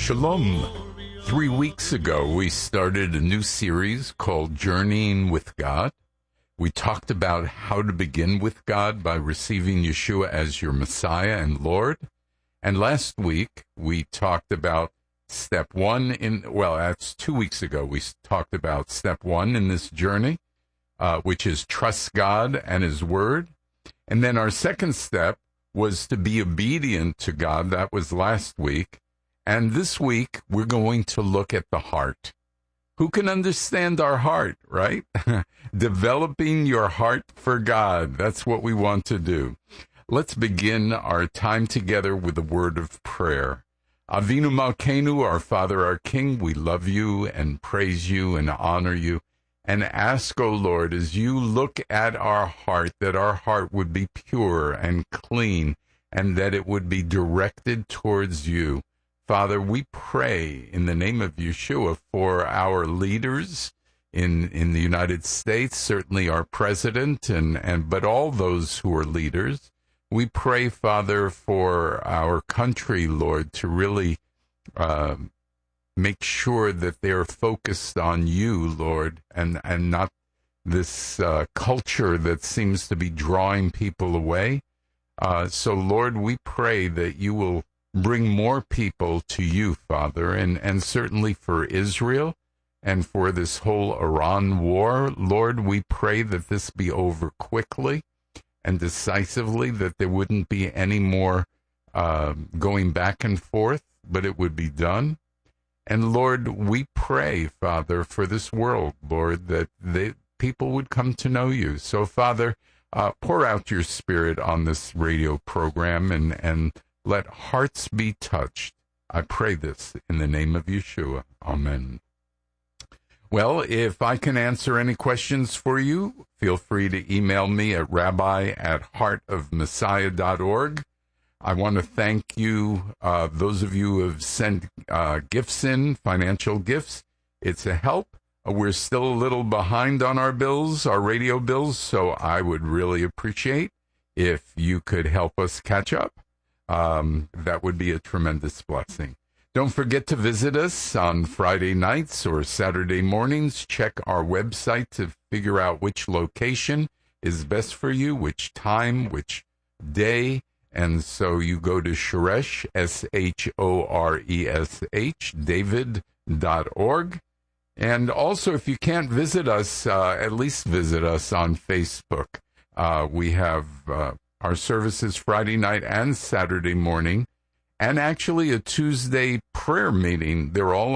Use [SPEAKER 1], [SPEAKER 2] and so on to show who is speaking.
[SPEAKER 1] Shalom. 3 weeks ago, we started a new series called Journeying with God. We talked about how to begin with God by receiving Yeshua as your Messiah and Lord. And last week, we talked about step one that's 2 weeks ago. We talked about step one in this journey, which is trust God and His Word. And then our second step was to be obedient to God. That was last week. And this week, we're going to look at the heart. Who can understand our heart, right? Developing your heart for God. That's what we want to do. Let's begin our time together with a word of prayer. Avinu Malkeinu, our Father, our King, we love you and praise you and honor you and ask, O Lord, as you look at our heart, that our heart would be pure and clean and that it would be directed towards you. Father, we pray in the name of Yeshua for our leaders in the United States, certainly our president, but all those who are leaders. We pray, Father, for our country, Lord, to really make sure that they are focused on you, Lord, and not this culture that seems to be drawing people away. So, Lord, we pray that you will bring more people to you, Father, and certainly for Israel and for this whole Iran war. Lord, we pray that this be over quickly and decisively, that there wouldn't be any more going back and forth, but it would be done. And Lord, we pray, Father, for this world, Lord, that people would come to know you. So, Father, pour out your Spirit on this radio program and let hearts be touched. I pray this in the name of Yeshua. Amen. Well, if I can answer any questions for you, feel free to email me at rabbi@heartofmessiah.org. I want to thank you, those of you who have sent gifts in, financial gifts. It's a help. We're still a little behind on our bills, our radio bills, so I would really appreciate if you could help us catch up. That would be a tremendous blessing. Don't forget to visit us on Friday nights or Saturday mornings. Check our website to figure out which location is best for you, which time, which day. And so you go to Shoresh, SHORESH, David.org. And also, if you can't visit us, at least visit us on Facebook. We have our services Friday night and Saturday morning, and actually a Tuesday prayer meeting. They're all